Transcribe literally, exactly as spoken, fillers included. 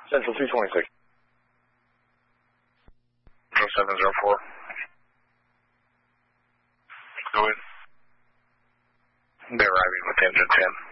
Central two twenty-six. seven zero four. Go ahead. They're arriving with engine ten.